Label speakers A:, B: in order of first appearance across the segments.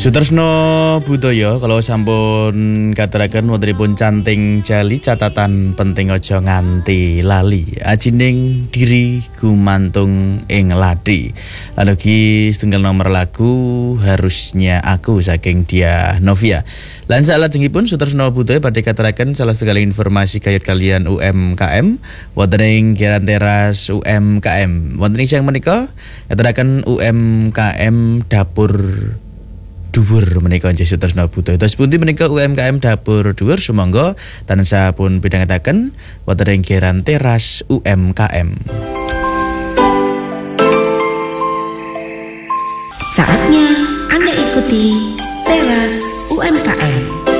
A: Sutresno budaya kalau sampun katuraken wontenipun canting jali catatan penting aja nganti lali. Ajining diri gumantung ing ladi. Lan ugi setunggal nomor lagu Harusnya Aku saking Dia Novia. Lan salajengipun Sutresno budaya badhe katuraken salah setunggal informasi kayat kalian UMKM wonten ing Giaran Teras UMKM. Wonten ing siang menika katuraken UMKM Dapur Dhuwur menika nggih Sutresno budaya. Terus pundi menika UMKM Dapur Dhuwur sumangga tansah pun pidhangetaken wonten ing Giaran Teras UMKM.
B: Saatnya Anda ikuti Teras UMKM.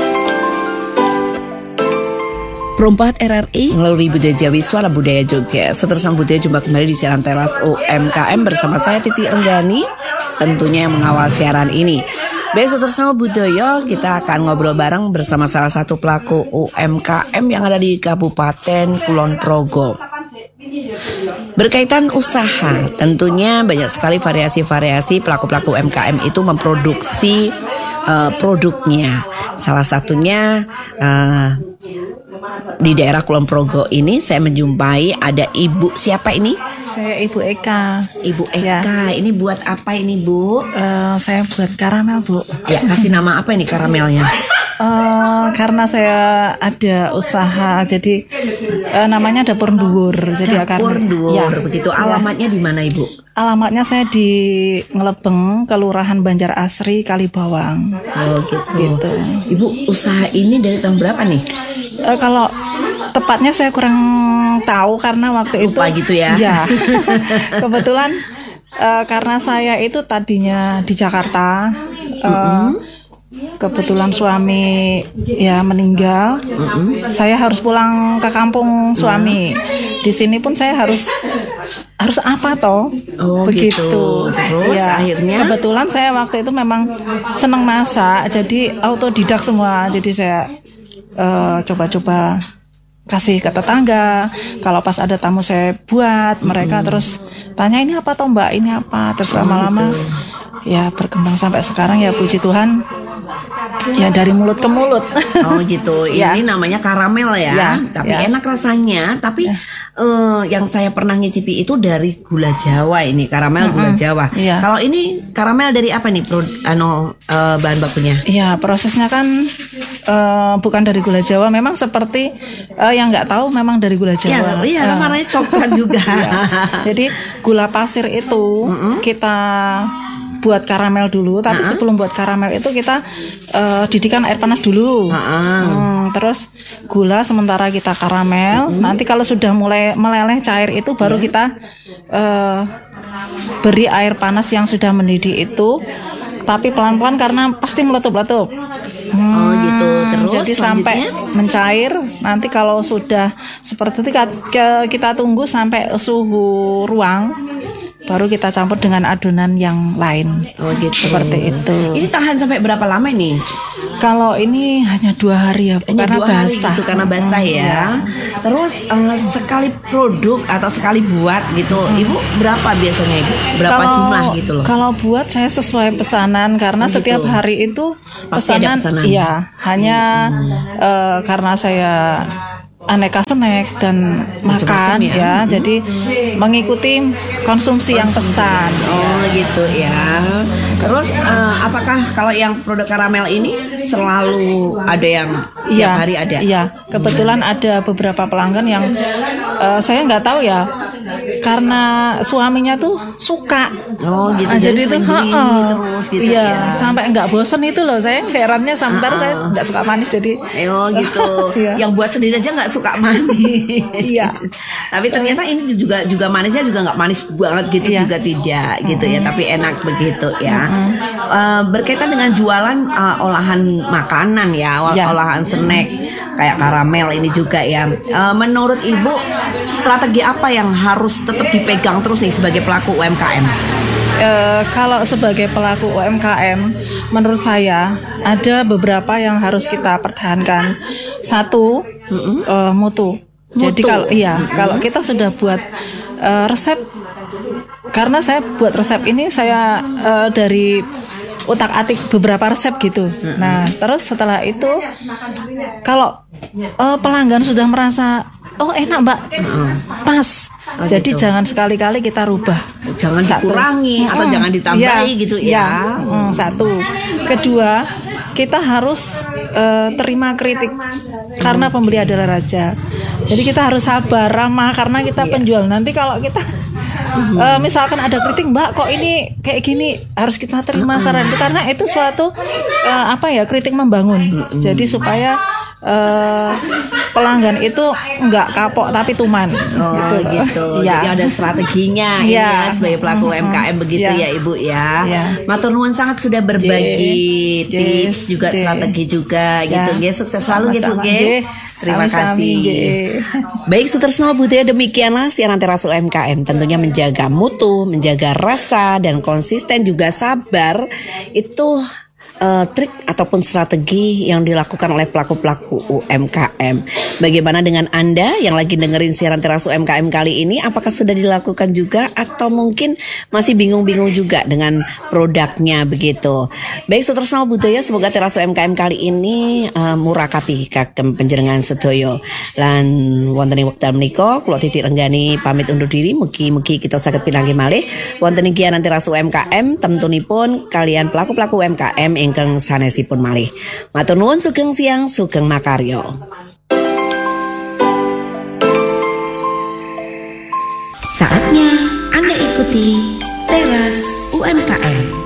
B: Perompat RRI melalui Budaya Jawi Suara Budaya Jogja. Sutresno budaya jumpa kembali di siaran Teras UMKM bersama saya Titi Enggani, tentunya yang mengawal siaran ini. Besok Sutresno budaya kita akan ngobrol bareng bersama salah satu pelaku UMKM yang ada di Kabupaten Kulon Progo. Berkaitan usaha, tentunya banyak sekali variasi-variasi pelaku-pelaku UMKM itu memproduksi produknya. Salah satunya di daerah Kulon Progo ini saya menjumpai ada ibu, siapa ini?
C: Saya Ibu Eka.
B: Ibu Eka, ya. Ini buat apa ini Bu?
C: Saya buat karamel Bu.
B: Ya, kasih nama apa ini karamelnya?
C: Karena saya ada usaha, jadi namanya Dapur Dhuwur. Jadi
B: Dapur Dhuwur, ya, begitu. Alamatnya di mana Ibu?
C: Alamatnya saya di Ngelebeng, Kelurahan Banjar Asri, Kalibawang.
B: Oh gitu. Ibu usaha ini dari tahun berapa nih?
C: Kalau tepatnya saya kurang tahu karena waktu
B: lupa itu. Gitu ya.
C: Ya. Kebetulan karena saya itu tadinya di Jakarta. Kebetulan suami ya meninggal. Saya harus pulang ke kampung suami. Di sini pun saya harus apa toh?
B: Oh, begitu. Terus
C: ya,
B: akhirnya
C: kebetulan saya waktu itu memang senang masak, jadi autodidak semua. Jadi saya coba-coba kasih ke tetangga. Kalau pas ada tamu saya buat, mereka terus tanya ini apa toh Mbak, ini apa. Terus lama-lama ya berkembang sampai sekarang ya puji Tuhan. Ya dari mulut ke mulut.
B: Oh gitu. Ini namanya karamel ya. Tapi enak rasanya. Tapi yang saya pernah ngicipi itu dari gula Jawa ini, karamel gula Jawa. Kalau ini karamel dari apa nih bahan bakunya?
C: Iya, prosesnya kan bukan dari gula Jawa. Memang seperti yang nggak tahu memang dari gula Jawa.
B: Iya, warnanya coklat juga.
C: Jadi gula pasir itu kita buat karamel dulu, tapi sebelum buat karamel itu kita didihkan air panas dulu. Terus gula sementara kita karamel. Nanti kalau sudah mulai meleleh cair itu baru kita beri air panas yang sudah mendidih itu, tapi pelan-pelan karena pasti meletup-letup.
B: Oh gitu. Terus
C: jadi sampai mencair. Nanti kalau sudah seperti itu kita tunggu sampai suhu ruang, baru kita campur dengan adonan yang lain.
B: Oh gitu.
C: Seperti itu.
B: Ini tahan sampai berapa lama nih?
C: Kalau ini hanya 2 hari ya, karena basah.
B: Gitu, karena basah ya. Terus sekali produk atau sekali buat gitu, Ibu berapa biasanya Ibu? Berapa jumlah gitu loh?
C: Kalau buat saya sesuai pesanan karena setiap hari itu pesanan. Iya, hanya karena saya aneka snack dan makan ya. Jadi mengikuti konsumsi yang pesan.
B: Oh gitu ya. Terus apakah kalau yang produk karamel ini selalu ada yang tiap hari ada?
C: Iya, kebetulan ada beberapa pelanggan yang saya nggak tahu ya, karena suaminya tuh suka.
B: Oh gitu.
C: Jadi itu
B: terus gitu ya.
C: Sampai nggak bosen itu loh. Saya herannya sebentar saya nggak suka manis jadi.
B: Oh gitu. Yang buat sendiri aja nggak suka manis.
C: Iya.
B: Tapi ternyata ini juga manisnya juga nggak manis banget gitu juga tidak gitu ya. Tapi enak begitu ya. Berkaitan dengan jualan olahan makanan ya, olahan snack kayak karamel ini juga ya. Menurut Ibu strategi apa yang harus tetap dipegang terus nih sebagai pelaku UMKM?
C: Kalau sebagai pelaku UMKM, menurut saya ada beberapa yang harus kita pertahankan. Satu, mutu. Jadi kalau kita sudah buat resep, karena saya buat resep ini saya dari utak-atik beberapa resep gitu. Nah, terus setelah itu kalau pelanggan sudah merasa enak Mbak, pas. Jadi
B: gitu.
C: jangan sekali-kali kita rubah.
B: Jangan dikurangi atau jangan ditambahi gitu ya.
C: Satu. Kedua, kita harus terima kritik karena pembeli adalah raja. Jadi kita harus sabar, ramah karena kita penjual. Nanti kalau kita misalkan ada kritik, Mbak kok ini kayak gini, harus kita terima saran itu karena itu suatu kritik membangun. Jadi supaya pelanggan itu nggak kapok tapi tuman.
B: Gitu.
C: Ya.
B: Jadi ada strateginya ya sebagai pelaku UMKM begitu ya Ibu ya. Matur nuwun sangat sudah berbagi tips juga strategi juga gitu. Sukses selalu gitu nggih. Terima kasih. Baik Sutresno Budaya, demikianlah siaran Teras UMKM. Tentunya menjaga mutu, menjaga rasa dan konsisten juga sabar itu trik ataupun strategi yang dilakukan oleh pelaku-pelaku UMKM. Bagaimana dengan Anda yang lagi dengerin siaran Teras UMKM kali ini? Apakah sudah dilakukan juga atau mungkin masih bingung-bingung juga dengan produknya begitu? Baik Sutresno Budaya, semoga Teras UMKM kali ini murakapi kagem panjenengan sedaya. Lan wonten ing wekdal menika kula Titi Renggani pamit undur diri. Mugi-mugi kita saged pinanggih malih wonten ing gianan Teras UMKM temtunipun kalian pelaku-pelaku UMKM ingkang sanesipun malih. Matur nuwun, sugeng siang, sugeng makarya. Saatnya Anda ikuti Teras UMKM.